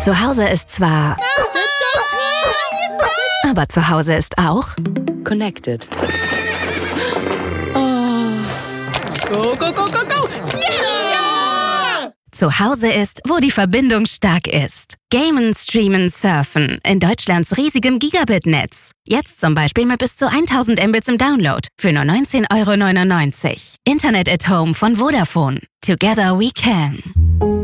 Zu Hause ist zwar... Aber zu Hause ist auch... Connected. Go, go, go, go, go! Ja! Zu Hause ist, wo die Verbindung stark ist. Gamen, streamen, surfen. In Deutschlands riesigem Gigabit-Netz. Jetzt zum Beispiel mit bis zu 1000 Mbits im Download. Für nur 19,99 €. Internet at Home von Vodafone. Together we can.